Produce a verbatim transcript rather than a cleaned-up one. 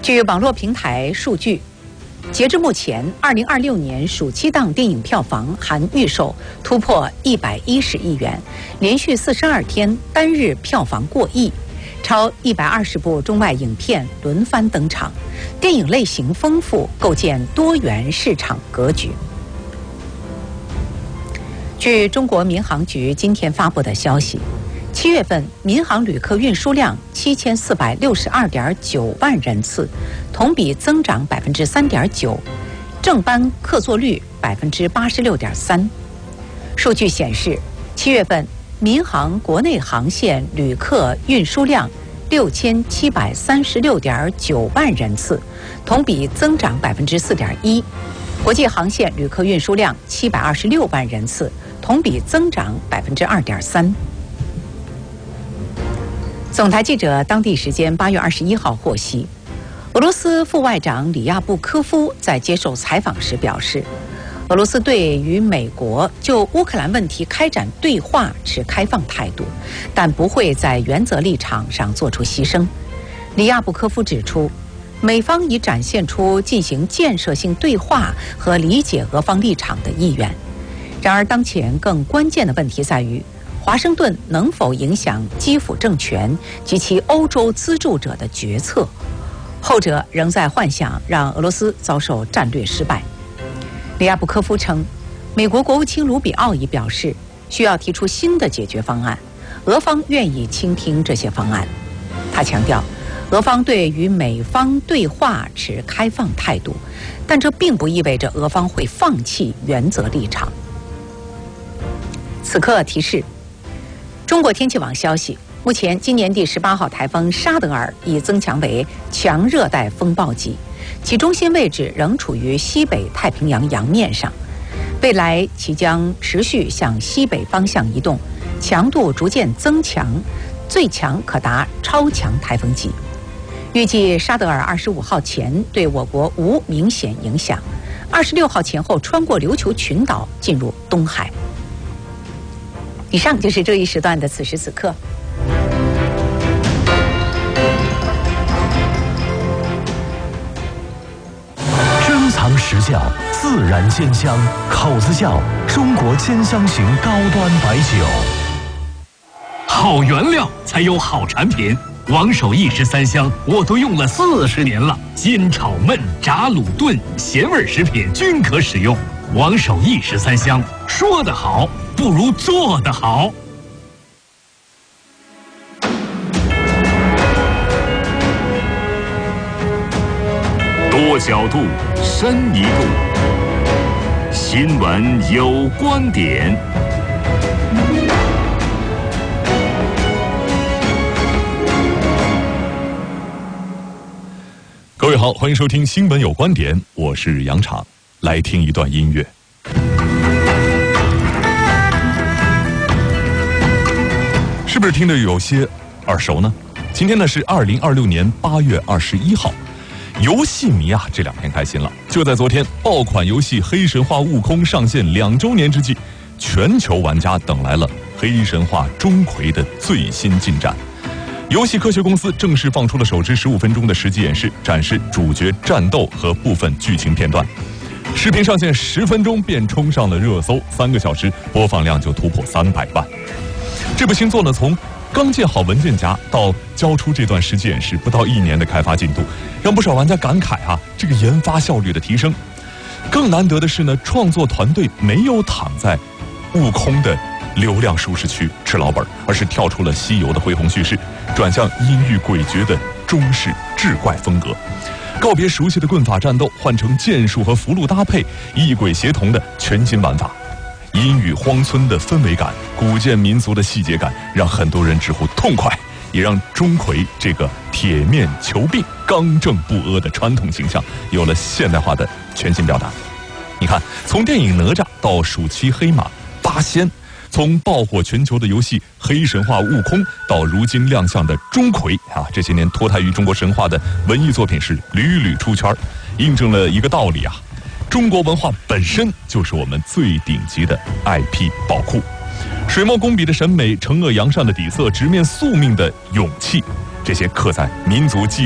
据网络平台数据，截至目前，二零二六年暑期档电影票房含预售突破一百一十亿元，连续四十二天单日票房过亿，超一百二十部中外影片轮番登场，电影类型丰富，构建多元市场格局。据中国民航局今天发布的消息，七月份民航旅客运输量七千四百六十二点九万人次，同比增长百分之三点九，正班客座率百分之八十六点三。数据显示，七月份民航国内航线旅客运输量六千七百三十六点九万人次，同比增长百分之四点一；国际航线旅客运输量七百二十六万人次，同比增长百分之二点三。总台记者当地时间八月二十一号获悉，俄罗斯副外长里亚布科夫在接受采访时表示，俄罗斯对与美国就乌克兰问题开展对话持开放态度，但不会在原则立场上做出牺牲。里亚布科夫指出，美方已展现出进行建设性对话和理解俄方立场的意愿。然而，当前更关键的问题在于，华盛顿能否影响基辅政权及其欧洲资助者的决策？后者仍在幻想让俄罗斯遭受战略失败。里亚布科夫称，美国国务卿卢比奥已表示需要提出新的解决方案，俄方愿意倾听这些方案。他强调，俄方对与美方对话持开放态度，但这并不意味着俄方会放弃原则立场。此刻提示，中国天气网消息，目前今年第十八号台风沙德尔已增强为强热带风暴级，其中心位置仍处于西北太平洋洋面上，未来其将持续向西北方向移动，强度逐渐增强，最强可达超强台风级。预计沙德尔二十五号前对我国无明显影响，二十六号前后穿过琉球群岛进入东海。以上就是这一时段的此时此刻。 珍藏实窖，自然鲜香，口子窖中国兼香型高端白酒。 好原料才有好产品，王守义十三香我都用了四十年了，煎炒焖炸卤炖咸味食品均可使用。王守义十三香，说得好不如做得好。多角度，深一度。新闻有观点。 各位好，欢迎收听《新闻有观点》，我是杨昶，来听一段音乐。是不是听得有些耳熟呢？今天呢是二零二六年八月二十一号，游戏迷啊这两天开心了。就在昨天，爆款游戏《黑神话：悟空》上线两周年之际，全球玩家等来了《黑神话：钟馗》的最新进展。游戏科学公司正式放出了首支十五分钟的实际演示，展示主角战斗和部分剧情片段。视频上线十分钟便冲上了热搜，三个小时播放量就突破三百万。这部新作呢，从刚建好文件夹到交出这段实际演示，不到一年的开发进度，让不少玩家感慨啊，这个研发效率的提升。更难得的是呢，创作团队没有躺在悟空的流量舒适区吃老本，而是跳出了西游的恢宏叙事，转向阴郁诡谲的中式志怪风格，告别熟悉的棍法战斗，换成剑术和符箓搭配，异鬼协同的全新玩法。阴雨荒村的氛围感，古建民俗的细节感，让很多人直呼痛快，也让钟馗这个铁面求病、刚正不阿的传统形象有了现代化的全新表达。你看，从电影哪吒到暑期黑马八仙，从爆火全球的游戏《黑神话：悟空》到如今亮相的钟馗啊，这些年脱胎于中国神话的文艺作品是屡屡出圈，印证了一个道理啊。中国文化本身就是我们最顶级的 I P 宝库，水墨工笔的审美，惩恶扬善的底色，直面宿命的勇气，这些刻在民族记忆